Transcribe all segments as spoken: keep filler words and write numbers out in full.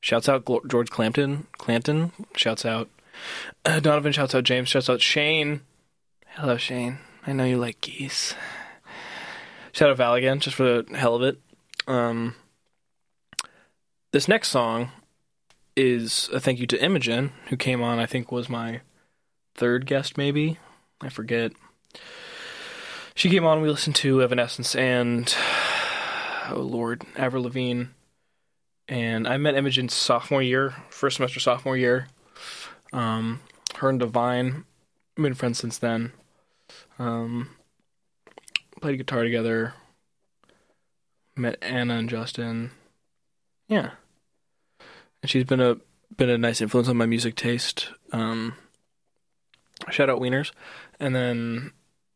Shouts out Glo- George Clampton. Clanton. Shouts out uh, Donovan. Shouts out James. Shouts out Shane. Hello, Shane. I know you like geese. Shout out Val again, just for the hell of it. Um, this next song is a thank you to Imogen, who came on, I think was my third guest, maybe. I forget. She came on, we listened to Evanescence and, oh Lord, Avril Lavigne. And I met Imogen sophomore year, first semester sophomore year. Um, her and Divine, we've been friends since then. Um, played guitar together. Met Anna and Justin. Yeah. And she's been a been a nice influence on my music taste. Um, shout out Wieners. And then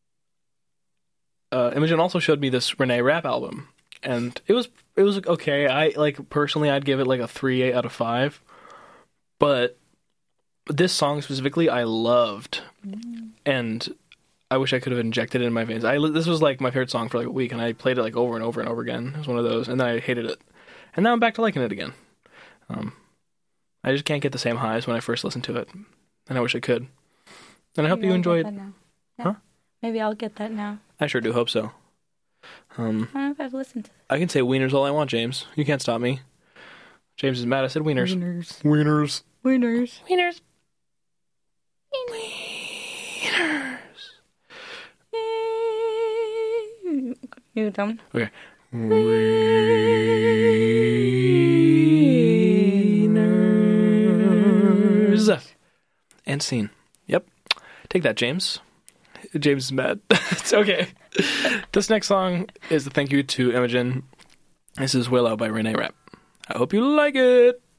uh, Imogen also showed me this Renee Rapp album. And it was it was okay. I like personally I'd give it like a three out of five. But this song specifically I loved. And I wish I could have injected it in my veins. I this was like my favorite song for like a week, and I played it like over and over and over again. It was one of those, and then I hated it, and now I'm back to liking it again. Um, I just can't get the same highs when I first listened to it, and I wish I could. And I hope Maybe you I'll enjoyed. get that now. Yeah. Huh? Maybe I'll get that now. I sure do hope so. Um, I don't know if I've listened to it. I can say wieners all I want, James. You can't stop me. James is mad. I said wieners. Wieners. Wieners. Wieners. Wieners. You done? Okay. Wieners. And scene. Yep. Take that, James. James is mad. It's okay. This next song is a thank you to Imogen. This is Willow by Renee Rapp. I hope you like it.